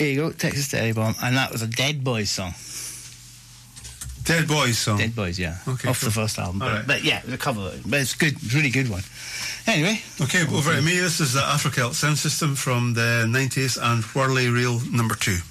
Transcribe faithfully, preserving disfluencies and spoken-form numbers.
Here you go, Texas Cherry Bomb, and that was a Dead Boys song. Dead Boys song? Dead Boys, yeah. Okay, Off cool. the first album. But, right. but yeah, it was a cover, but it's good, it's a really good one. Anyway. Okay, over to me. This is the Africelt Sound System from the nineties and Whirly Reel number two.